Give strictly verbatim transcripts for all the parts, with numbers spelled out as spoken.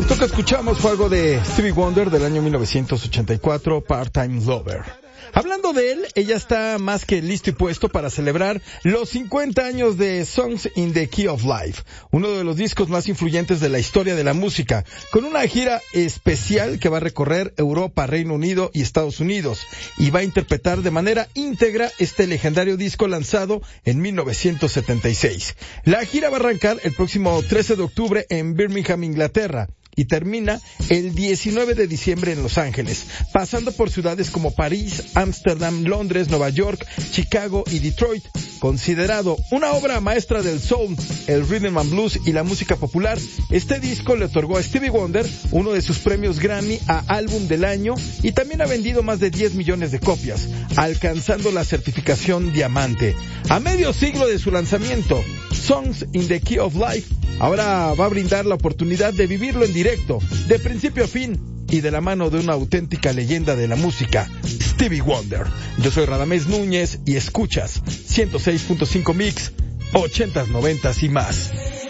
Esto que escuchamos fue algo de Stevie Wonder del año mil novecientos ochenta y cuatro, Part-Time Lover. Hablando de él, ella está más que listo y puesto para celebrar los cincuenta años de Songs in the Key of Life, uno de los discos más influyentes de la historia de la música, con una gira especial que va a recorrer Europa, Reino Unido y Estados Unidos, y va a interpretar de manera íntegra este legendario disco lanzado en mil novecientos setenta y seis. La gira va a arrancar el próximo trece de octubre en Birmingham, Inglaterra, y termina el diecinueve de diciembre en Los Ángeles, pasando por ciudades como París, Ámsterdam, Londres, Nueva York, Chicago y Detroit. Considerado una obra maestra del soul, el rhythm and blues y la música popular, este disco le otorgó a Stevie Wonder uno de sus premios Grammy a Álbum del Año y también ha vendido más de diez millones de copias, alcanzando la certificación diamante. A medio siglo de su lanzamiento, Songs in the Key of Life ahora va a brindar la oportunidad de vivirlo en directo, de principio a fin, y de la mano de una auténtica leyenda de la música, Stevie Wonder. Yo soy Radamés Núñez y escuchas ciento seis punto cinco Mix, ochentas, noventas y más.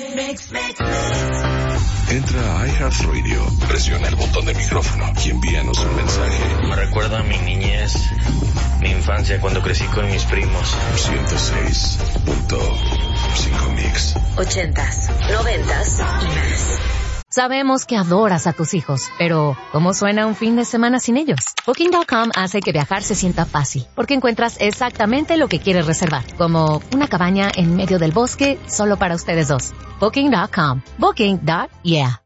Entra a iHeartRadio, presiona el botón de micrófono y envíanos un mensaje. Me recuerda a mi niñez, mi infancia cuando crecí con mis primos. ciento seis punto cinco Mix. Ochentas, noventas y más. Sabemos que adoras a tus hijos, pero ¿cómo suena un fin de semana sin ellos? Booking punto com hace que viajar se sienta fácil, porque encuentras exactamente lo que quieres reservar, como una cabaña en medio del bosque solo para ustedes dos. Booking punto com. Booking. Yeah.